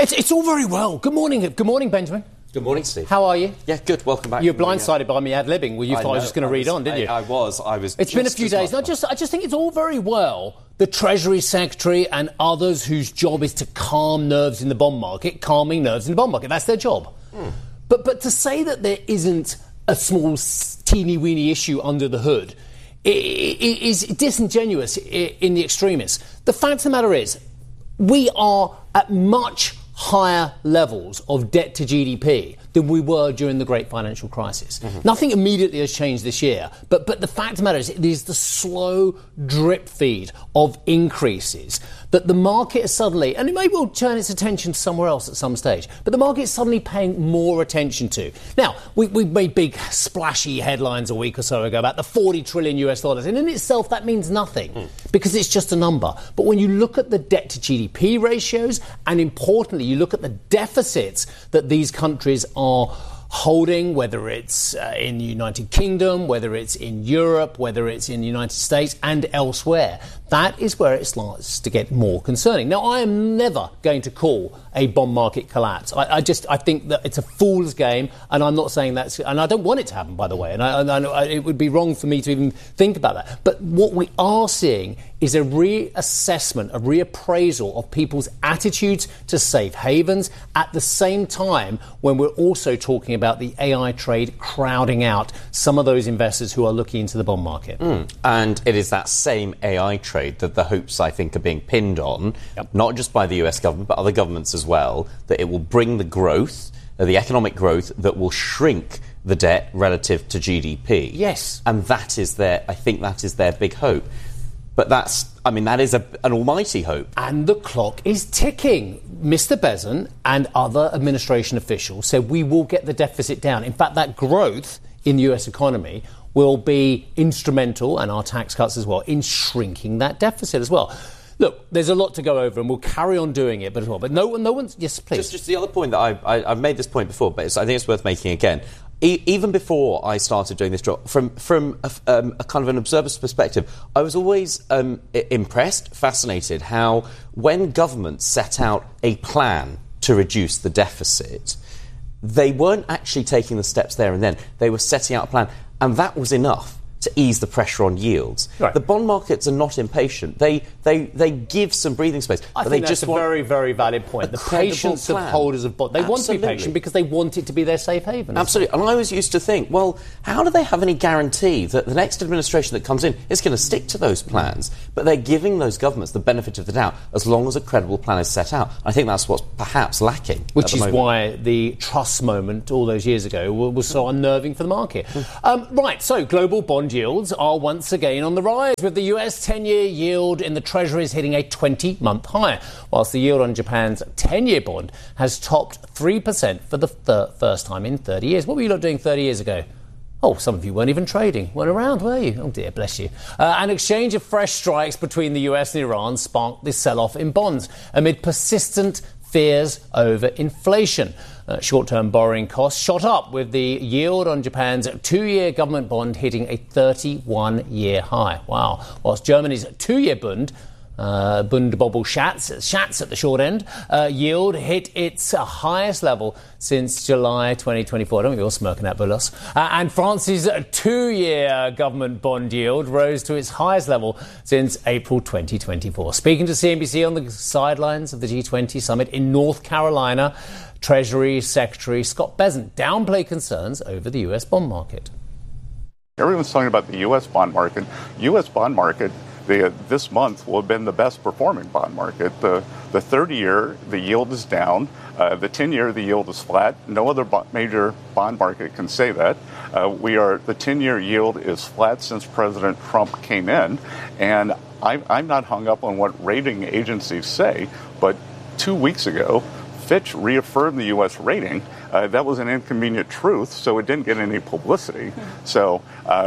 It's all very well. Good morning, Benjamin. Good morning, Steve. How are you? Yeah, good. Welcome back. You were blindsided by me ad-libbing. You thought I was just going to read on, didn't you? I was. It's been a few days. I just think it's all very well. The Treasury Secretary and others whose job is to calm nerves in the bond market, calming nerves in the bond market. That's their job. But to say that there isn't a small, teeny-weeny issue under the hood is disingenuous in the extremists. The fact of the matter is, we are at much higher levels of debt to GDP than we were during the great financial crisis. Nothing immediately has changed this year, but the fact of the matter is it is the slow drip feed of increases that the market is suddenly, and it may well turn its attention somewhere else at some stage, but the market is suddenly paying more attention to. Now, we made big splashy headlines a week or so ago about the $40 trillion US, and in itself that means nothing because it's just a number. But when you look at the debt to GDP ratios, and importantly you look at the deficits that these countries are holding, whether it's in the United Kingdom, whether it's in Europe, whether it's in the United States and elsewhere, that is where it starts to get more concerning. Now, I am never going to call a bond market collapse. I think that it's a fool's game, and I'm not saying that's, and I don't want it to happen, by the way, and it would be wrong for me to even think about that. But what we are seeing is a reassessment, a reappraisal of people's attitudes to safe havens at the same time when we're also talking about the AI trade crowding out some of those investors who are looking into the bond market. And it is that same AI trade that the hopes, I think, are being pinned on, not just by the US government, but other governments as well, that it will bring the growth, the economic growth that will shrink the debt relative to GDP. Yes. And that is I think that is their big hope. But that is an almighty hope. And the clock is ticking. Mr. Bessent and other administration officials said we will get the deficit down. In fact, that growth in the US economy will be instrumental, and our tax cuts as well, in shrinking that deficit as well. Look, there's a lot to go over, and we'll carry on doing it, but no one's... Yes, please. Just the other point that I've made this point before, but I think it's worth making again. Even before I started doing this job, from a kind of an observer's perspective, I was always impressed, fascinated how when governments set out a plan to reduce the deficit, they weren't actually taking the steps there and then. They were setting out a plan, and that was enough to ease the pressure on yields. Right. The bond markets are not impatient. They give some breathing space. I think that's a very, very valid point. The patience of holders of bonds. They want to be patient because they want it to be their safe haven. Absolutely. And I always used to think, well, how do they have any guarantee that the next administration that comes in is going to stick to those plans? But they're giving those governments the benefit of the doubt as long as a credible plan is set out. I think that's what's perhaps lacking. Which is why the Truss moment all those years ago was so unnerving for the market. Right, so global bond yields are once again on the rise, with the US 10-year yield in the Treasuries hitting a 20-month high, whilst the yield on Japan's 10-year bond has topped 3% for the first time in 30 years. What were you lot doing 30 years ago? Oh, some of you weren't even trading. Weren't around, were you? Oh, dear, bless you. An exchange of fresh strikes between the US and Iran sparked this sell-off in bonds amid persistent fears over inflation. Short-term borrowing costs shot up, with the yield on Japan's 2-year government bond hitting a 31-year high. Wow. Whilst Germany's 2-year Bund Bobble Schatz at the short end, yield hit its highest level since July 2024. I don't think you're smirking at Bullos. And France's 2-year government bond yield rose to its highest level since April 2024. Speaking to CNBC on the sidelines of the G20 summit in North Carolina, Treasury Secretary Scott Bessent downplayed concerns over the US bond market. Everyone's talking about the U.S. bond market. U.S. bond market, this month will have been the best performing bond market. The 30-year, the yield is down. The 10-year, the yield is flat. No other major bond market can say that. The 10-year yield is flat since President Trump came in. And I'm not hung up on what rating agencies say, but 2 weeks ago, Fitch reaffirmed the U.S. rating. That was an inconvenient truth, so it didn't get any publicity. So,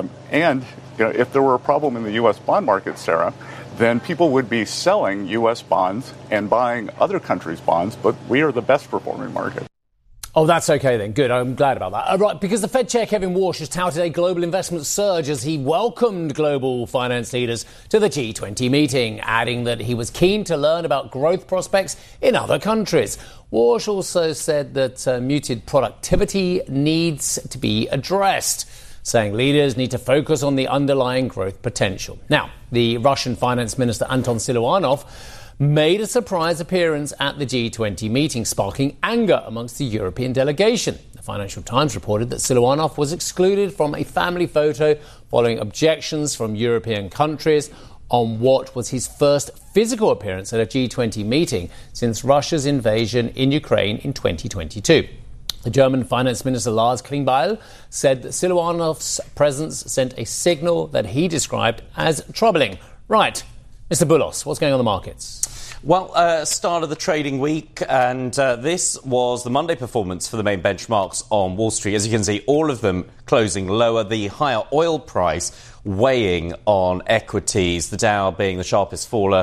if there were a problem in the U.S. bond market, Sarah, then people would be selling U.S. bonds and buying other countries' bonds, but we are the best performing market. Oh, that's okay then. Good. I'm glad about that. Right, because the Fed Chair Kevin Warsh has touted a global investment surge as he welcomed global finance leaders to the G20 meeting, adding that he was keen to learn about growth prospects in other countries. Warsh also said that muted productivity needs to be addressed, saying leaders need to focus on the underlying growth potential. Now, the Russian Finance Minister Anton Siluanov made a surprise appearance at the G20 meeting, sparking anger amongst the European delegation. The Financial Times reported that Siluanov was excluded from a family photo following objections from European countries on what was his first physical appearance at a G20 meeting since Russia's invasion in Ukraine in 2022. The German Finance Minister Lars Klingbeil said that Siluanov's presence sent a signal that he described as troubling. Right, Mr. Boulos, what's going on in the markets? Well, start of the trading week, and this was the Monday performance for the main benchmarks on Wall Street. As you can see, all of them closing lower. The higher oil price weighing on equities, the Dow being the sharpest faller,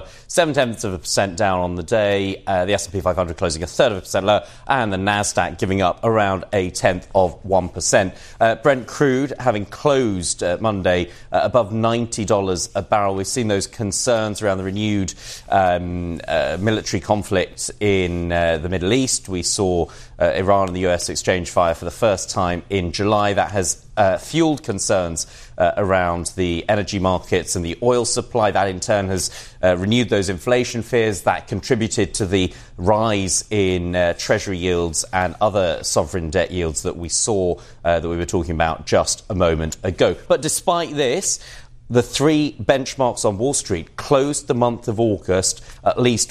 0.7% down on the day, the S&P 500 closing 1/3% lower, and the Nasdaq giving up around 1/10%. Brent crude having closed Monday above $90 a barrel. We've seen those concerns around the renewed military conflict in the Middle East. We saw Iran and the US exchange fire for the first time in July. That has fueled concerns around the energy markets and the oil supply. That in turn has renewed those inflation fears that contributed to the rise in treasury yields and other sovereign debt yields that we saw, that we were talking about just a moment ago. But despite this, the three benchmarks on Wall Street closed the month of August at least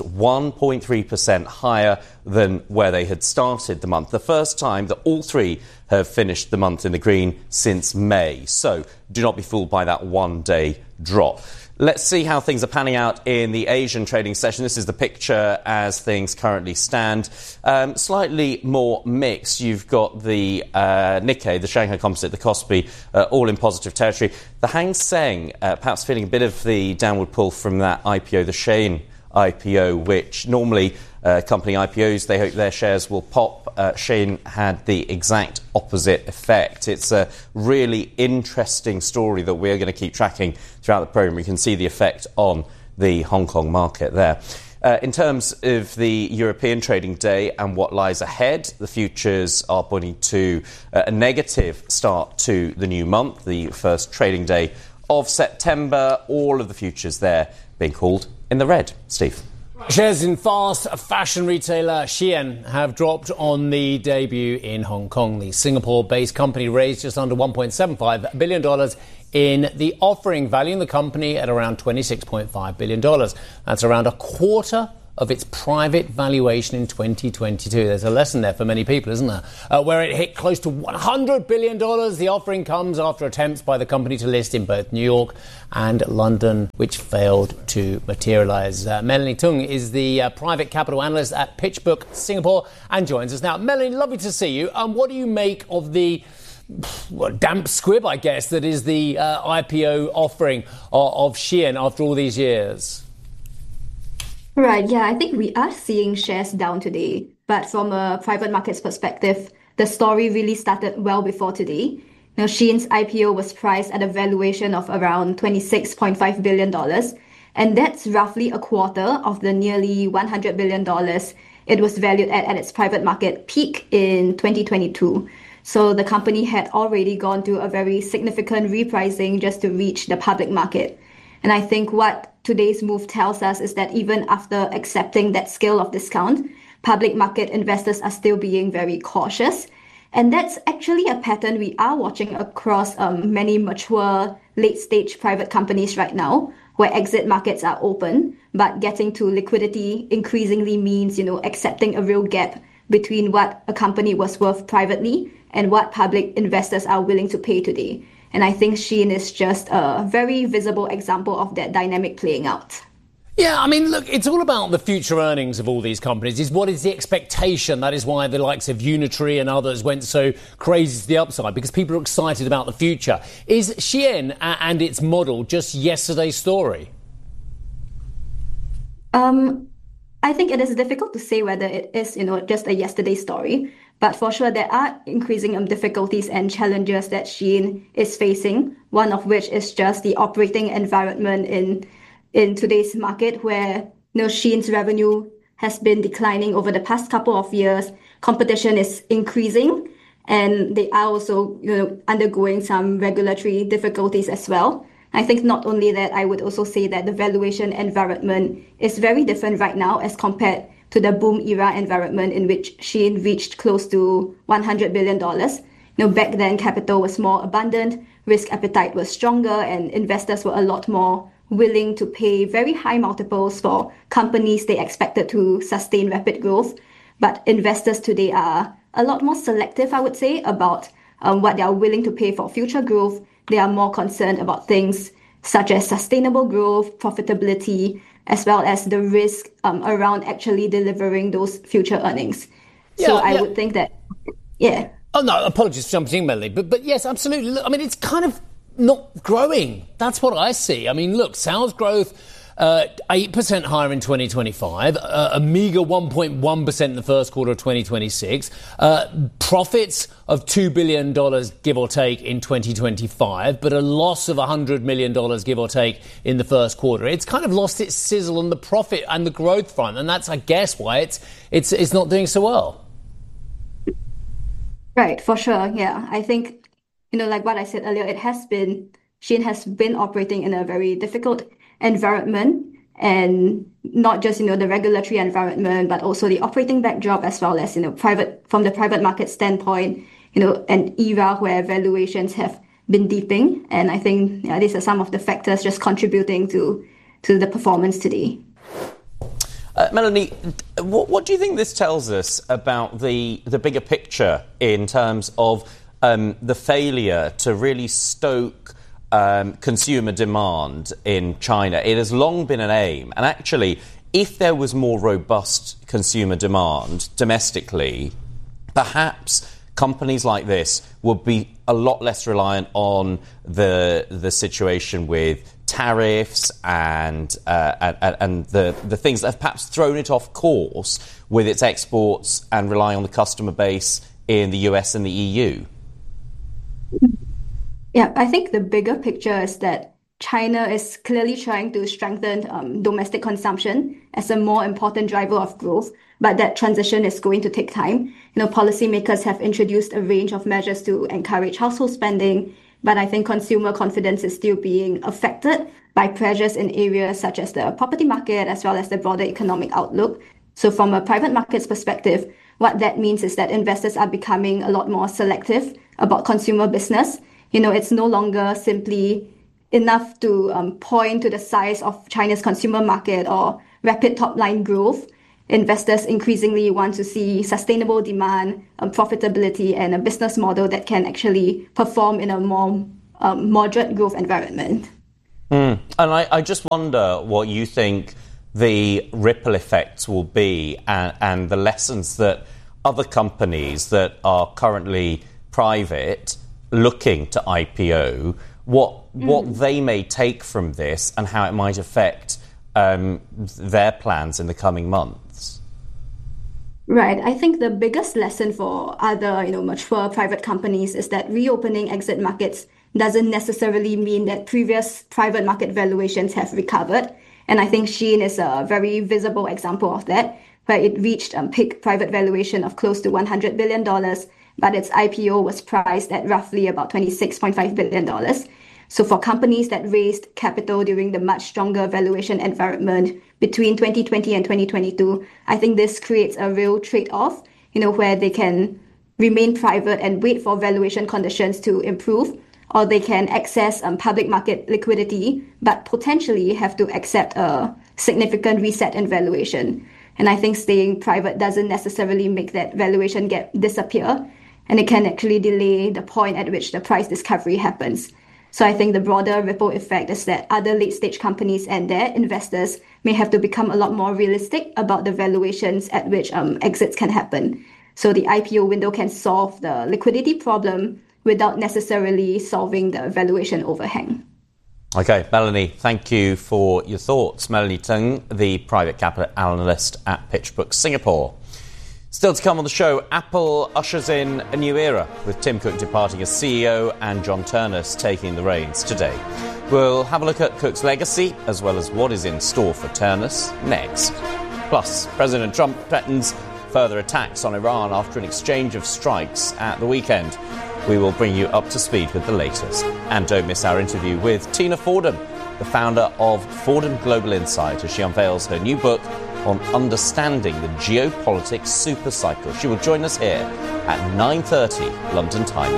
1.3% higher than where they had started the month. The first time that all three have finished the month in the green since May. So do not be fooled by that one-day drop. Let's see how things are panning out in the Asian trading session. This is the picture as things currently stand. Slightly more mixed. You've got the Nikkei, the Shanghai Composite, the Kospi, all in positive territory. The Hang Seng, perhaps feeling a bit of the downward pull from that IPO, the Shein IPO, which normally company IPOs, they hope their shares will pop. Shein had the exact opposite effect. It's a really interesting story that we're going to keep tracking throughout the programme. You can see the effect on the Hong Kong market there. In terms of the European trading day and what lies ahead, the futures are pointing to a negative start to the new month, the first trading day of September. All of the futures there being called in the red. Steve. Shares in fast fashion retailer Shein have dropped on the debut in Hong Kong. The Singapore-based company raised just under $1.75 billion in the offering, valuing the company at around $26.5 billion. That's around a quarter of its private valuation in 2022. There's a lesson there for many people, isn't there? Where it hit close to $100 billion. The offering comes after attempts by the company to list in both New York and London, which failed to materialise. Melanie Tung is the private capital analyst at PitchBook Singapore and joins us now. Melanie, lovely to see you. What do you make of the damp squib, I guess, that is the IPO offering of Shein after all these years? Right, yeah, I think we are seeing shares down today. But from a private markets perspective, the story really started well before today. Now, Shein's IPO was priced at a valuation of around $26.5 billion. And that's roughly a quarter of the nearly $100 billion it was valued at its private market peak in 2022. So the company had already gone through a very significant repricing just to reach the public market. And I think what today's move tells us is that even after accepting that scale of discount, public market investors are still being very cautious. And that's actually a pattern we are watching across many mature late-stage private companies right now, where exit markets are open, but getting to liquidity increasingly means, accepting a real gap between what a company was worth privately and what public investors are willing to pay today. And I think Shein is just a very visible example of that dynamic playing out. Yeah, I mean, look, it's all about the future earnings of all these companies. What is the expectation? That is why the likes of Unitree and others went so crazy to the upside, because people are excited about the future. Is Shein and its model just yesterday's story? I think it is difficult to say whether it is, just a yesterday story. But for sure, there are increasing difficulties and challenges that Shein is facing, one of which is just the operating environment in today's market where Shein's revenue has been declining over the past couple of years. Competition is increasing, and they are also undergoing some regulatory difficulties as well. I think not only that, I would also say that the valuation environment is very different right now as compared to the boom era environment in which Shein reached close to $100 billion. Back then, capital was more abundant, risk appetite was stronger, and investors were a lot more willing to pay very high multiples for companies they expected to sustain rapid growth. But investors today are a lot more selective, I would say, about what they are willing to pay for future growth. They are more concerned about things such as sustainable growth, profitability, as well as the risk around actually delivering those future earnings. So I would think that, Oh, no, apologies for jumping in, Melanie. But yes, absolutely. Look, I mean, it's kind of not growing. That's what I see. I mean, look, sales growth, 8% higher in 2025, a meager 1.1% in the first quarter of 2026, profits of $2 billion, give or take, in 2025, but a loss of $100 million, give or take, in the first quarter. It's kind of lost its sizzle on the profit and the growth front, and that's, I guess, why it's not doing so well. Right, for sure, yeah. I think, like what I said earlier, Shein has been operating in a very difficult environment, and not just the regulatory environment, but also the operating backdrop, as well as from the private market standpoint, an era where valuations have been dipping. And I think these are some of the factors just contributing to the performance today. Melanie, what do you think this tells us about the bigger picture in terms of the failure to really stoke consumer demand in China? It has long been an aim. And actually, if there was more robust consumer demand domestically, perhaps companies like this would be a lot less reliant on the situation with tariffs and the things that have perhaps thrown it off course with its exports and relying on the customer base in the US and the EU. Yeah, I think the bigger picture is that China is clearly trying to strengthen domestic consumption as a more important driver of growth, but that transition is going to take time. Policymakers have introduced a range of measures to encourage household spending, but I think consumer confidence is still being affected by pressures in areas such as the property market as well as the broader economic outlook. So from a private markets perspective, what that means is that investors are becoming a lot more selective about consumer business. It's no longer simply enough to point to the size of China's consumer market or rapid top-line growth. Investors increasingly want to see sustainable demand, profitability, and a business model that can actually perform in a more moderate growth environment. And I just wonder what you think the ripple effects will be and the lessons that other companies that are currently private looking to IPO, what they may take from this and how it might affect their plans in the coming months. Right. I think the biggest lesson for other, mature private companies is that reopening exit markets doesn't necessarily mean that previous private market valuations have recovered. And I think Shein is a very visible example of that, where it reached a peak private valuation of close to $100 billion, but its IPO was priced at roughly about $26.5 billion. So for companies that raised capital during the much stronger valuation environment between 2020 and 2022, I think this creates a real trade-off, where they can remain private and wait for valuation conditions to improve, or they can access public market liquidity, but potentially have to accept a significant reset in valuation. And I think staying private doesn't necessarily make that valuation gap disappear, and it can actually delay the point at which the price discovery happens. So I think the broader ripple effect is that other late-stage companies and their investors may have to become a lot more realistic about the valuations at which exits can happen. So the IPO window can solve the liquidity problem without necessarily solving the valuation overhang. Okay, Melanie, thank you for your thoughts. Melanie Tung, the private capital analyst at PitchBook Singapore. Still to come on the show, Apple ushers in a new era, with Tim Cook departing as CEO and John Ternus taking the reins today. We'll have a look at Cook's legacy, as well as what is in store for Ternus next. Plus, President Trump threatens further attacks on Iran after an exchange of strikes at the weekend. We will bring you up to speed with the latest. And don't miss our interview with Tina Fordham, the founder of Fordham Global Insight, as she unveils her new book on understanding the geopolitics supercycle. She will join us here at 9:30 London time.